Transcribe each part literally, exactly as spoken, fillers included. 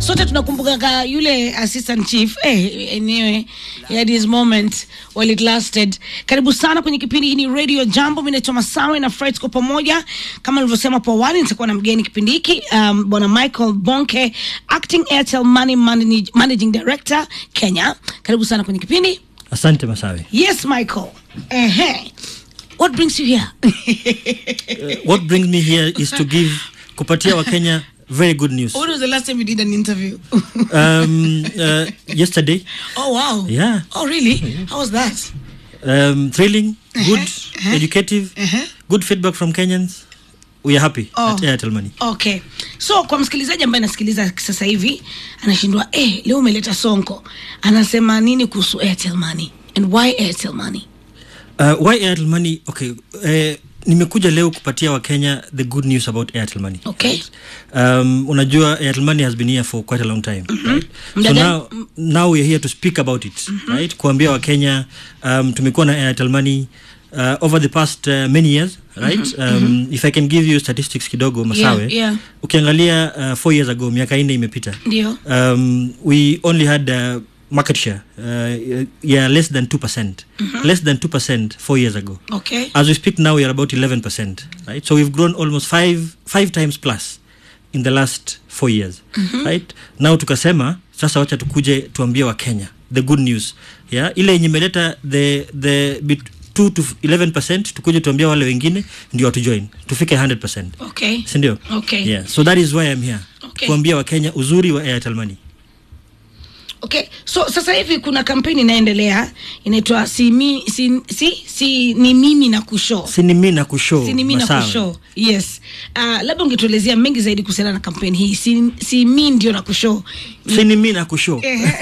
sote tunakumbuka yule assistant chief eh anyway he had his moment while it lasted. Karibu sana kwenye kipindi hii ni Radio Jambo. Mimi naitwa Masawe na Fred kwa pamoja. Kama nilivyosema hapo awali nitakuwa na mgeni kipindi hiki um, bwana Michael Bonke, acting Airtel Money manage, managing director Kenya. Karibu sana kwenye kipindi. Asante Masawe. Yes Michael. Eh uh-huh. What brings you here? uh, what brings me here is to give kupatia wa Kenya very good news. When was the last time you did an interview? um, uh, yesterday. Oh wow. Yeah. Oh really? Mm-hmm. How was that? Um, thrilling, good, uh-huh. educative, uh-huh. good feedback from Kenyans. We are happy oh. at Airtel Money. Okay. So kwa msikilizaji ambaye anasikiliza sasa hivi anashindwa eh leo umeleta Sonko. Anasema nini kuhusu Airtel Money and why Airtel Money? Uh, why Airtel Money? Okay. Uh, nimekuja leo kupatia wa Kenya the good news about Airtel Money. Okay. Right? Um, unajua Airtel Money has been here for quite a long time. Mm-hmm. Right? So now, now we are here to speak about it. Mm-hmm. Right? Kuambia wa Kenya um, tumekuwa na Airtel Money uh, over the past uh, many years. Right? Mm-hmm. Um, mm-hmm. If I can give you statistics kidogo Masawe. Yeah, yeah. Ukiangalia uh, four years ago, miaka nne imepita. Ndio. Um, we only had uh, market share uh, yeah less than two percent. Mm-hmm. Less than two percent four years ago. Okay. As we speak now, we are about eleven percent, right? So we've grown almost five five times plus in the last four years. Mm-hmm. Right? Now tukasema sasa wacha tukuje tuambie wa Kenya the good news. Yeah, ile yenye imeleta the the two to eleven percent tukuje tuambie wale wengine ndio watu join tufike one hundred percent. Okay. Si ndio? Okay. Yeah, so that is why I'm here. Okay. Kuambia wa Kenya uzuri wa Airtel Money. Okay, so sasa hivi kuna kampeni inaendelea inaitwa si mi si si, si ni mimi na kushow. Si ni mimi na kushow. Si ni mimi na kushow. Yes. Uh, labda ungetuelezea mengi zaidi kuhusiana na kampeni hii. Si si mimi ndio na kushow. Si ni mimi na kushow.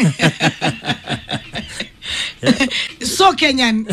So Kenyan.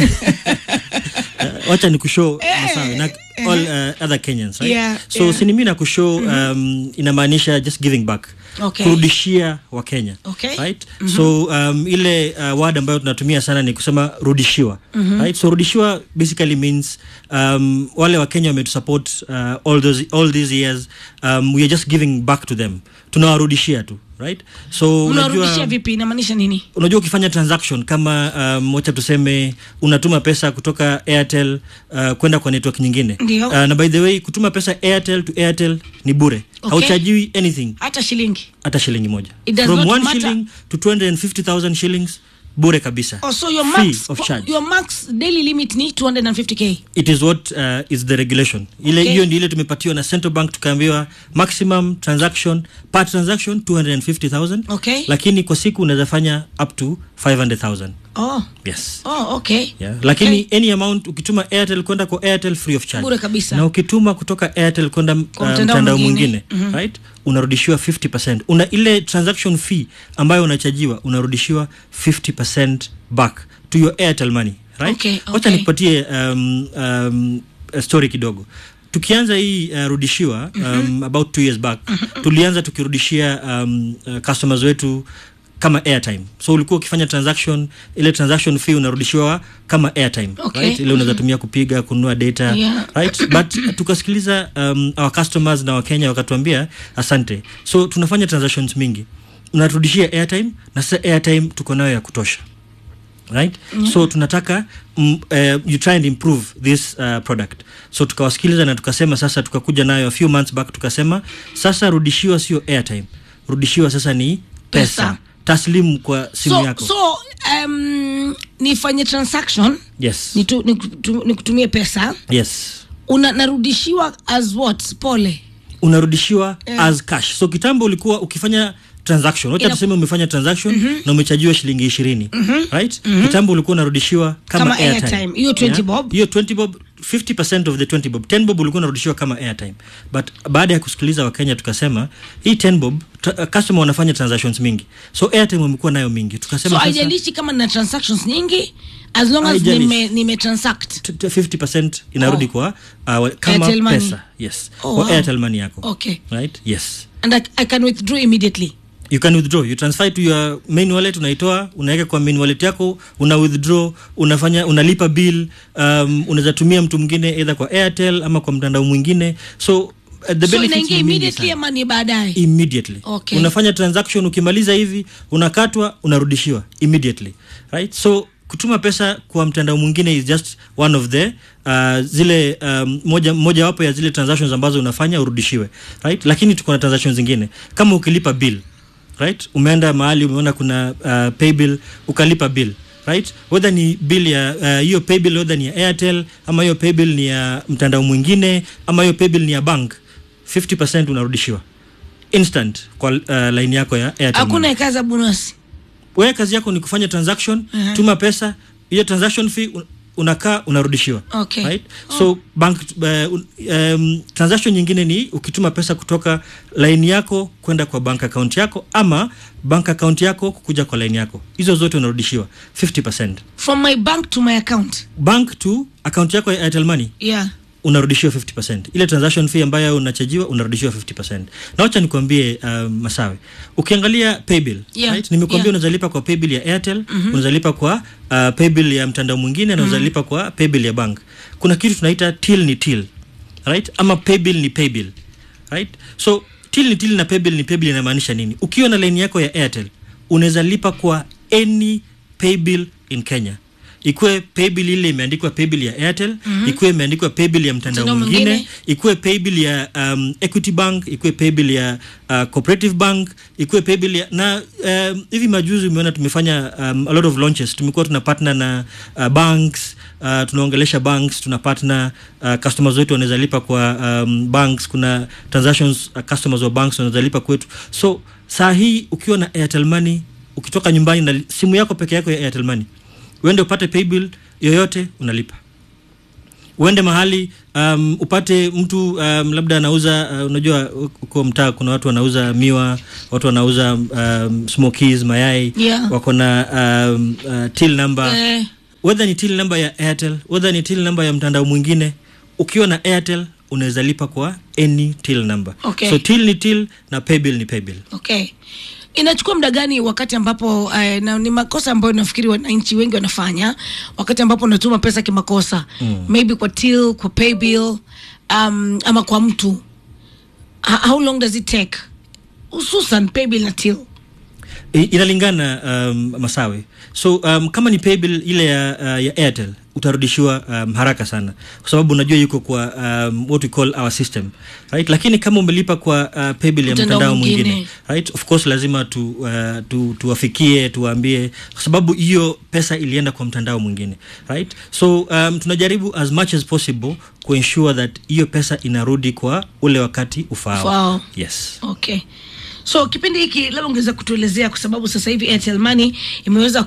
Wacha ni kushow Masawe na all uh, other Kenyans, right? Yeah, so yeah. Si ni mimi na kushow um, inamaanisha just giving back. Okay. Kurudishia wa Kenya. Okay. Right? Mm-hmm. So um, ile uh, word ambayo tunatumia sana ni kusema rudishiwa. Mm-hmm. Right? So rudishiwa basically means um, wale wa Kenya wametusupport uh, all those all these years, um, we are just giving back to them. Tunawarudishia tu. Right? So unarudishia vipi inamaanisha nini? Unajua ukifanya transaction kama um, wacha tuseme unatuma pesa kutoka Airtel uh, kwenda kwa network nyingine. Uh, na by the way kutuma pesa Airtel to Airtel ni bure. Okay. Hauchajiwi anything. Hata shilingi. Hata shilingi moja. From one matter. shilling to two hundred fifty thousand shillings bure kabisa. Oh, so your free max of charge. Your max daily limit ni two hundred fifty K. It is what uh, is the regulation. Ile hiyo okay. Ndio ile tumepatiwa na Central Bank tukaambiwa maximum transaction per transaction two hundred fifty thousand. Okay. Lakini kwa siku unaweza fanya up to five hundred thousand. Oh. Yes. Oh, okay. Yeah. Lakini okay. Any amount ukituma Airtel kwenda kwa Airtel free of charge. Bure kabisa. Na ukituma kutoka Airtel kwenda mtandao uh, mwingine, mm-hmm. Right? Unarudishiwa fifty percent. Una ile transaction fee ambayo unachajiwa unarudishiwa fifty percent back to your Airtel Money, right? Okay, okay. Wacha nikupatie um, um, a story kidogo. Tukianza hii uh, rudishiwa um, mm-hmm. about two years back, mm-hmm. tulianza tukirudishia um, uh, customers wetu kama airtime. So ulikuwa ukifanya transaction, ile transaction fee unarudishiwa kama airtime, okay. Right? Ile unaweza tumia kupiga, kununua data, yeah. Right? But tukasikiliza um, our customers na Wakenya wakatuambia asante. So tunafanya transactions mingi. Unarudishia airtime na sasa airtime tuko nayo ya kutosha. Right? Yeah. So tunataka um, uh, you try and improve this uh, product. So tukawasikiliza na tukasema sasa tukakuja nayo a few months back tukasema sasa rudishiwa sio airtime. Rudishiwa sasa ni pesa. Pesa. Taslimu kwa simu so, yako. So um, nifanye transaction. Yes. Nitu, nitu, nikutumie pesa. Yes. Una narudishiwa as what? Pole. Unarudishiwa yeah. As cash. So kitambo ulikuwa ukifanya transaction. Wacha tuseme umefanya transaction mm-hmm. na umechajiwa shilingi ishirini. Mm-hmm. Right? Mm-hmm. Kitambo ulikuwa unarudishiwa kama, kama airtime. airtime. Hiyo twenty yeah? bob. Hiyo twenty bob, fifty percent of the twenty bob. ten bob ulikuwa unarudishiwa kama airtime. But baada ya kusikiliza Wakenya tukasema hii ten bob uh, customer wanafanya transactions mingi. So airtime wamekuwa nayo mingi. Tukasema so haijalishi kama na transactions nyingi as long as nime nime transact fifty percent inarudi oh. kwa uh, kama Airtel pesa. Money. Yes. Oh, kwa wow. Airtel Money yako. Okay. Right? Yes. And I, I can withdraw immediately. You can withdraw. You transfer to your main wallet, unaitoa, unaweka kwa main wallet yako, una withdraw, unafanya unalipa bill, um, unaweza tumia mtu mwingine either kwa Airtel ama kwa mtandao mwingine. So uh, the so benefits ni immediately ama ni baadaye? Immediately. Okay. Unafanya transaction, ukimaliza hivi unakatwa, unarudishiwa immediately, right? So kutuma pesa kwa mtandao mwingine is just one of the uh, zile um, moja moja wapo ya zile transactions ambazo unafanya urudishiwe, right? Lakini tuko na transactions zingine kama ukilipa bill, right? Umeenda mahali umeona kuna uh, pay bill, ukalipa bill, right? Whether ni bill ya hiyo uh, pay bill whether ni ya Airtel ama hiyo pay bill ni ya mtandao mwingine ama hiyo pay bill ni ya bank, fifty percent unarudishiwa instant kwa uh, line yako ya Airtel. Hakuna kaza bonus. Wewe kazi yako ni kufanya transaction, uh-huh. Tuma pesa, hiyo transaction fee unakaa unarudishiwa. Okay. Right? Oh. So bank uh, um, transaction nyingine ni ukituma pesa kutoka line yako kwenda kwa bank account yako ama bank account yako kukuja kwa line yako. Hizo zote unarudishiwa fifty percent. From my bank to my account. Bank to account yako ya Airtel Money. Yeah. Unarudishiwa fifty percent. Ile transaction fee ambayo unachajiwa unarudishiwa fifty percent. Na acha nikwambie uh, Masawe. Ukiangalia pay bill, yeah. Right? Nimekuambia Yeah. unazalipa kwa pay bill ya Airtel, mm-hmm. Unazalipa kwa uh, pay bill ya mtandao mwingine, na unazalipa mm-hmm. kwa pay bill ya bank. Kuna kitu tunaita till ni till. Right? Ama pay bill ni pay bill. Right? So till ni till na pay bill ni pay bill inamaanisha nini? Ukiwa na line yako ya Airtel, unaweza lipa kwa any pay bill in Kenya. Ikue pay bill ile imeandikwa pay bill ya Airtel, mm-hmm. Ikue imeandikwa pay bill ya mtandao mwingine, ikue pay bill ya um, Equity Bank, ikue pay bill ya uh, Cooperative Bank, ikue pay bill ya na um, hivi majuzi umeona tumefanya um, a lot of launches. Tumekuwa tuna partner na uh, banks, uh, tunaongelesha banks, tuna partner uh, customers wetu wanaweza lipa kwa um, banks, kuna transactions uh, customers wa banks wanaweza lipa kwetu. So saa hii ukiwa na Airtel Money, ukitoka nyumbani na simu yako peke yako ya Airtel Money, uende upate pay bill yoyote unalipa. Uende mahali um, upate mtu um, labda anauza uh, unajua uko mtaa kuna watu wanauza miwa, watu wanauza um, smokies, mayai, yeah. Wako na um, uh, till number, eh. Whether ni till number ya Airtel, whether ni till number ya mtandao mwingine, ukiwa na Airtel unaweza lipa kwa any till number. Okay. So till ni till na pay bill ni pay bill. Okay. Inachukua muda gani wakati ambapo uh, na ni makosa ambayo nafikiri wananchi wengi wanafanya wakati ambapo unatuma pesa kimakosa, mm. maybe kwa till, kwa pay bill, um, ama kwa mtu, how long does it take, hususan pay bill na till? Inalingana um, Masawe. So um, kama ni pay bill ile ya, uh, ya Airtel utarudishiwa um, haraka sana kwa sababu unajua yuko kwa um, what we call our system, right? Lakini kama umelipa kwa uh, pay bill ya mtandao mwingine, right, of course lazima tu uh, tu tuwafikie, tuwaambie kwa sababu hiyo pesa ilienda kwa mtandao mwingine, right? So um, tunajaribu as much as possible ku ensure that hiyo pesa inarudi kwa ule wakati ufao. Wow. Yes. Okay. So kipindi hiki labda ungeweza kutuelezea kwa sababu sasa hivi Airtel Money imeweza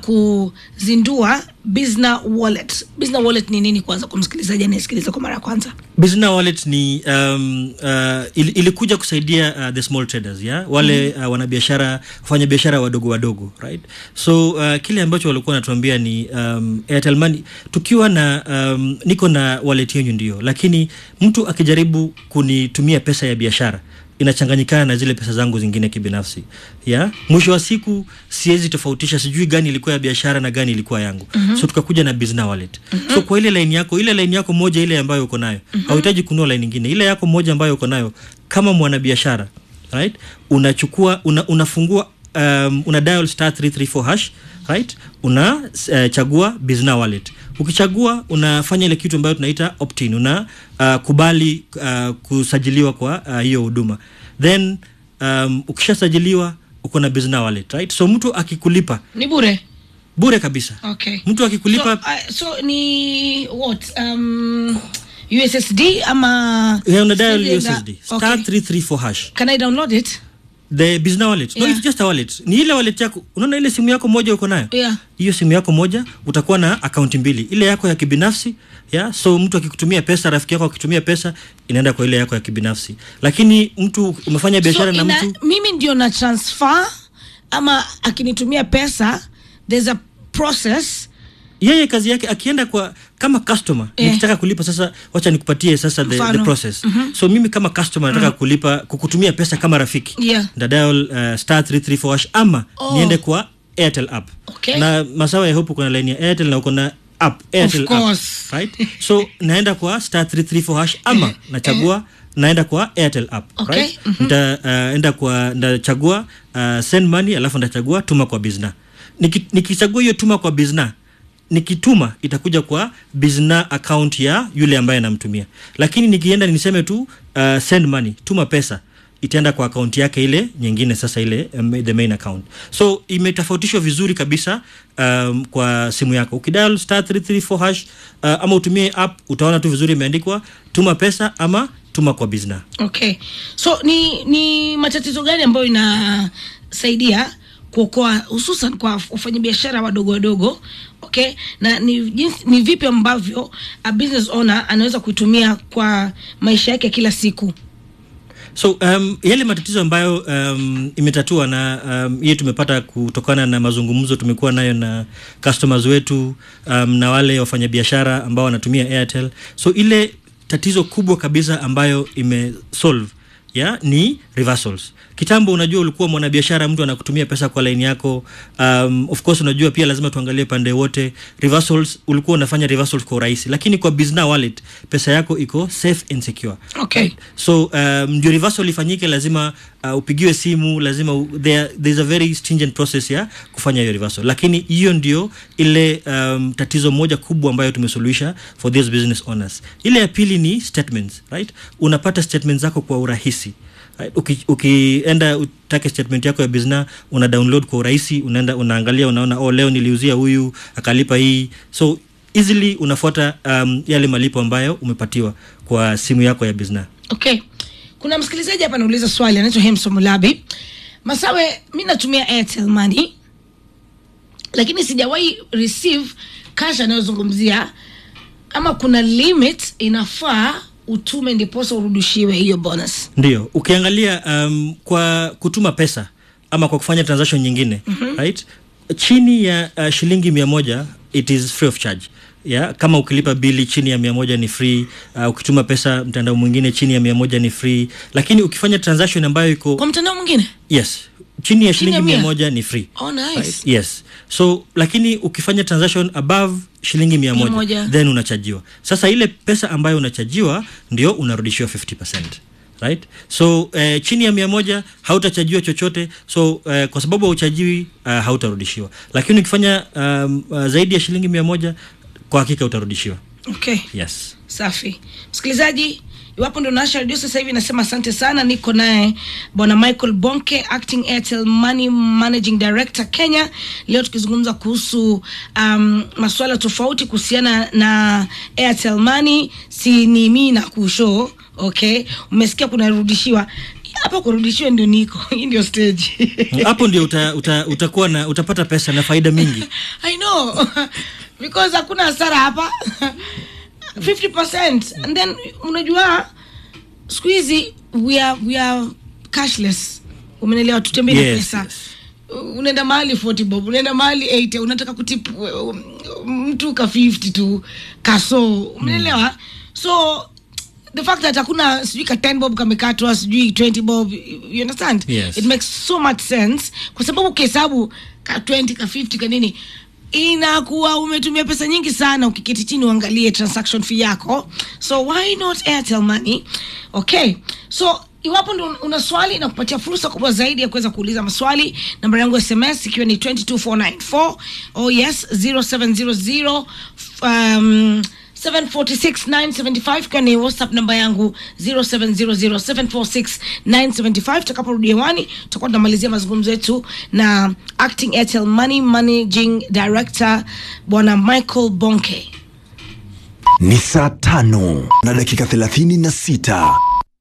kuzindua Bizna Wallet. Bizna Wallet ni nini kwanza kwa msikilizaji anayesikiliza kwa mara ya kwanza? Bizna Wallet ni um, uh, il, ilikuja kusaidia uh, the small traders, yeah? Wale mm. uh, wanabiashara, wafanya biashara wadogo wadogo, right? So uh, kile ambacho walikuwa wanatuambia ni um, Airtel Money tukiwa na um, niko na wallet yenu ndio, lakini mtu akijaribu kunitumia pesa ya biashara inachanganyikana na zile pesa zangu zingine kibinafsi, yeah? Mwisho wa siku siwezi tofautisha, sijui gani ilikuwa ya biashara na gani ilikuwa yangu. Mm-hmm. So tukakuja na Bizna Wallet. Mm-hmm. So kwa ile line yako, ile line yako moja ile ambayo uko nayo, mm-hmm. hauhitaji kununua line nyingine. Ile yako moja ambayo uko nayo kama mwanabiashara, right? Unachukua una, unafungua um, una dial star three three four hash, right? Una uh, chagua Bizna Wallet. Ukichagua unafanya ile kitu ambayo tunaita opt-in, una uh, kubali uh, kusajiliwa kwa uh, hiyo huduma. Then um, ukishasajiliwa uko na Bizna Wallet, right? So mtu akikulipa ni bure. Bure kabisa. Okay. Mtu akikulipa so, uh, so ni what um U S S D ama yeah, una dial U S S D okay. star three three four hash. Can I download it? The Bizna Wallet. Yeah. No, it's just a wallet. Ni ile wallet yako. Unaona ile simu yako moja uko nayo? Yeah. Hiyo simu yako moja utakuwa na account mbili. Ile yako ya kibinafsi, yeah? So mtu akikutumia pesa, rafiki yako akitumia pesa, inaenda kwa ile yako ya kibinafsi. Lakini mtu umefanya biashara so, na ina, mtu mimi ndio na transfer ama akinitumia pesa, there's a process. Yeye kazi yake akienda kwa kama customer, eh. Nikitaka kulipa sasa, wacha nikupatie sasa the, the process. Mm-hmm. So mimi kama customer nataka mm-hmm. kulipa kukutumia pesa kama rafiki. Yeah. Nda dial uh, star three three four hash ama oh. niende kwa Airtel app. Okay. Na Masawa, I hope uko na line ya Airtel na uko na app Airtel of course. app, right? So naenda kwa star three three four hash ama nachagua naenda kwa Airtel app, okay. right? Mm-hmm. Nitaenda uh, kwa ndachagua uh, send money, alafu ndachagua tuma kwa Bizna. Niki, nikichagua hiyo tuma kwa Bizna, nikituma itakuja kwa Bizna account ya yule ambaye namtumia. Lakini nikienda niseme tu uh, send money, tuma pesa, itaenda kwa account yake ile nyingine, sasa ile um, the main account. So imetofautishwa vizuri kabisa um, kwa simu yako. Ukidial star three three four hash uh, ama utumie app, utaona tu vizuri imeandikwa tuma pesa ama tuma kwa Bizna. Okay. So ni ni matatizo gani ambayo inasaidia kuokoa hususan kwa wafanyabiashara wadogo wadogo, okay? Na ni jinsi, ni vipi ambavyo a business owner anaweza kuitumia kwa maisha yake kila siku? So um, yale matatizo ambayo um, imetatua na um, yeye tumepata kutokana na mazungumzo tumekuwa nayo na customers wetu um, na wale wafanyabiashara ambao wanatumia Airtel. So ile tatizo kubwa kabisa ambayo imesolve ya ni reversals. Kitambo unajua ulikuwa mwanabiashara, mtu anakutumia pesa kwa line yako, um, of course unajua pia lazima tuangalie pande wote. Reversals ulikuwa unafanya reversals kwa urahisi, lakini kwa Bizna wallet pesa yako iko safe and secure. Okay. Right? So um, ndio reversal ifanyike lazima uh, upigiwe simu, lazima u, there there's a very stringent process ya kufanya hiyo reversal. Lakini hiyo ndio ile um, tatizo moja kubwa ambayo tumesuluhisha for these business owners. Ile ya pili ni statements, right? Unapata statements zako kwa urahisi. Right? Uki, ukienda utake statement yako ya Bizna, una download kwa urahisi, unaenda unaangalia, unaona oh leo niliuzia huyu akalipa hii. So easily unafuata um, yale malipo ambayo umepatiwa kwa simu yako ya Bizna. Okay. Kuna msikilizaji hapa anauliza swali, anaitwa Hemso Mulabi. Masawe, mimi natumia Airtel Money lakini sijawahi receive cash anayozungumzia, ama kuna limit inafaa utume ndiposa urudishiwe hiyo bonus? Ndio, ukiangalia um, kwa kutuma pesa ama kwa kufanya transaction nyingine, mm-hmm. right? Chini ya uh, shilingi mia moja it is free of charge. Yeah, kama ukilipa bili chini ya mia moja ni free, uh, ukituma pesa mtandao mwingine chini ya mia moja ni free, lakini ukifanya transaction ambayo iko kwa mtandao mwingine, yes, chini ya shilingi mia moja ni free. Oh nice. Right? Yes. So lakini ukifanya transaction above shilingi mia moja, moja then unachajiwa. Sasa ile pesa ambayo unachajiwa ndio unarudishiwa fifty percent. Right? So uh, chini ya mia moja hautachajiwa chochote. So uh, kwa sababu hauchajiwi uh, hautarudishiwa. Lakini ukifanya um, uh, zaidi ya shilingi mia moja kwa hakika utarudishiwa. Okay. Yes. Safi. Msikilizaji, iwapo ndo nasha radio sasa hivi, nasema asante sana. Niko naye Bwana Michael Bonke, Acting Airtel Money Managing Director Kenya. Leo tukizungumza kuhusu um, masuala tofauti kuhusiana na Airtel Money. Si ni mimi na kushow, okay? Umesikia kuna rudishiwa. Hapo kurudishiwa ndio niko. Hii ndio stage. Hapo ndio uta, uta, utakuwa na utapata pesa na faida mingi. I know. Because hakuna hasara hapa. fifty percent. And then unajua siku hizi we are we are cashless. Umeelewa, tutembee yes, pesa. Yes. Unaenda mahali forty bob, unaenda mahali eighty, unataka kutip mtu ka fifty tu kaso. Umeelewa? Mm. So the fact that hakuna sijui ka ten bob kamekatwa, sijui twenty bob, you understand? Yes. It makes so much sense kwa sababu ukihesabu ka twenty ka fifty ka nini, inakuwa umetumia pesa nyingi sana ukiketi chini uangalie transaction fee yako. So why not Airtel Money? Okay. So iwapo ndo una swali na kupatia fursa kubwa zaidi ya kuweza kuuliza maswali, namba yangu S M S ikiwa ni two two four nine four. Oh yes, zero seven zero zero um seven four six nine seven five. Kwa ni WhatsApp namba yangu zero seven zero zero seven four six nine seven five. Tutakaporudi hewani tutakuwa tunamalizia mazungumzo yetu na Acting Airtel Money Managing Director Bwana Michael Bonke. Ni saa tano na dakika thelathini na sita.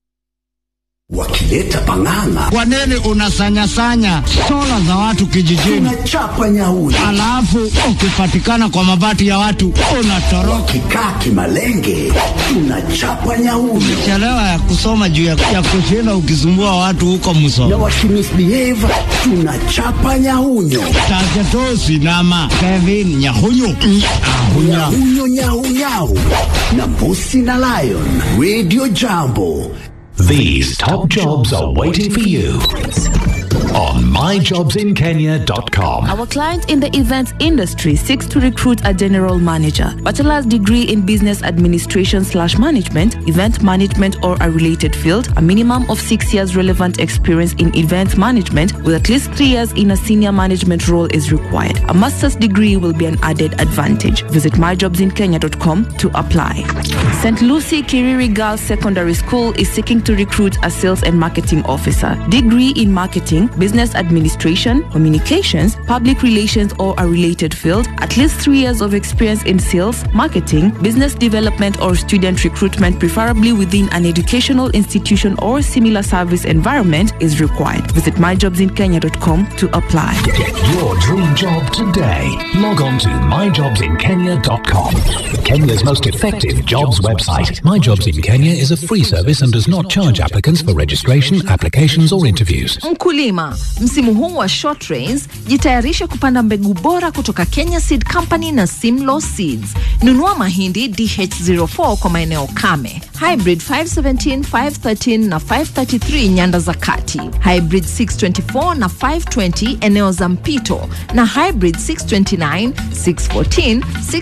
Wakileta pang'ang'a. Kwa nini unasanya-sanya sola za watu kijijini? Unachapa nyauri. Alafu ukipatikana kwa mabati ya watu unatoroka. Kikaa kimalenge, unachapa nyauri. Chelewa ya kusoma juu ya, ya kushinda ukisumbua watu huko Musoma. Na wakimisbehave, tunachapa nyahunyo. Tajatosi nama Kevin Nyahunyo. Nyahunya. Nyahunyo nyahunyau. Na Mbusi na Lion. Radio Jambo. These top jobs are waiting for you on my jobs in kenya dot com. Our client in the events industry seeks to recruit a general manager, bachelor's degree in business administration slash management, event management or a related field, a minimum of six years relevant experience in event management with at least three years in a senior management role is required. A master's degree will be an added advantage. Visit my jobs in kenya dot com to apply. Saint Lucie Kiriri Girls Secondary School is seeking to recruit a sales and marketing officer. Degree in marketing, business administration, communications, public relations or a related field, at least three years of experience in sales, marketing, business development or student recruitment, preferably within an educational institution or similar service environment is required. Visit my jobs in kenya dot com to apply. Get your dream job today. Log on to my jobs in kenya dot com. Kenya's most effective jobs website. My Jobs in Kenya is a free service and does not charge applicants for registration, applications or interviews. Mkulima, msimu huu wa short rains, jitayarishe kupanda mbegu bora kutoka Kenya Seed Company na Simlaw Seeds. Nunua mahindi D H zero four kwa maeneo kame, Hybrid five seventeen, five thirteen na five thirty-three nyanda za kati, Hybrid six twenty-four na five twenty eneo za mpito, na Hybrid six twenty-nine, six fourteen, six